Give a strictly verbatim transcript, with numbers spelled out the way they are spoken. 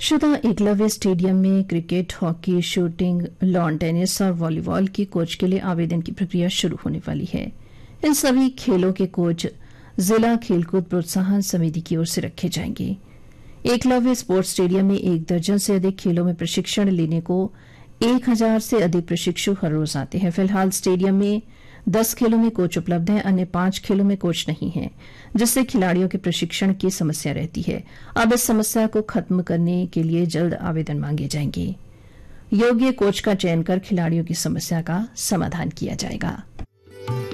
शुदा एकलव्य स्टेडियम में cricket, hockey, shooting, lawn tennis और वॉलीबॉल के कोच के लिए आवेदन की प्रक्रिया शुरू होने वाली है। इन सभी खेलों के कोच जिला खेलकूद प्रोत्साहन समिति की ओर से रखे जाएंगे। एकलव्य स्पोर्ट्स स्टेडियम में एक दर्जन से अधिक खेलों में प्रशिक्षण लेने को एक हजार से अधिक प्रशिक्षु हर रोज आते हैं। फिलहाल स्टेडियम में दस खेलों में कोच उपलब्ध हैं, अन्य पांच खेलों में कोच नहीं है, जिससे खिलाड़ियों के प्रशिक्षण की समस्या रहती है। अब इस समस्या को खत्म करने के लिए जल्द आवेदन मांगे जाएंगे। योग्य कोच का चयन कर खिलाड़ियों की समस्या का समाधान किया जाएगा।